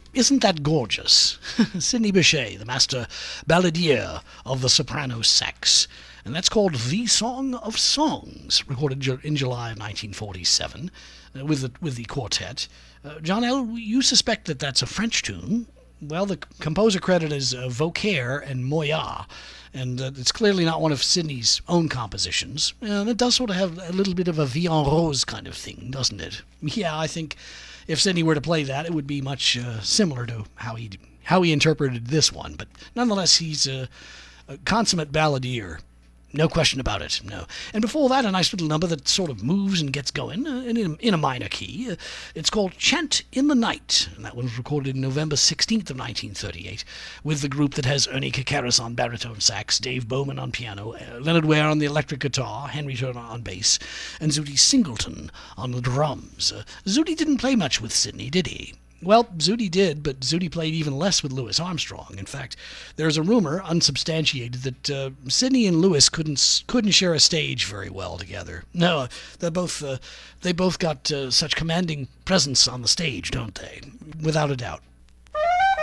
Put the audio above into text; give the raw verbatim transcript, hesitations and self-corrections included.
Isn't that gorgeous? Sidney Bechet, the master balladeer of the soprano sax. And that's called The Song of Songs, recorded in July of nineteen forty-seven uh, with, the, with the quartet. Uh, John L., you suspect that that's a French tune. Well, the composer credit is uh, Vauquer and Moya, and uh, it's clearly not one of Sidney's own compositions. And it does sort of have a little bit of a Vie en Rose kind of thing, doesn't it? Yeah, I think if Sidney were to play that, it would be much uh, similar to how he how he interpreted this one. But nonetheless, he's a, a consummate balladeer. No question about it, no. And before that, a nice little number that sort of moves and gets going uh, in, a, in a minor key. Uh, it's called Chant in the Night, and that was recorded November sixteenth of nineteen thirty-eight with the group that has Ernie Kakaris on baritone sax, Dave Bowman on piano, uh, Leonard Ware on the electric guitar, Henry Turner on bass, and Zutty Singleton on the drums. Uh, Zutty didn't play much with Sidney, did he? Well, Zutty did, but Zutty played even less with Louis Armstrong. In fact, there's a rumor, unsubstantiated, that uh, Sidney and Louis couldn't couldn't share a stage very well together. No, they both uh, they both got uh, such commanding presence on the stage, don't they? Without a doubt.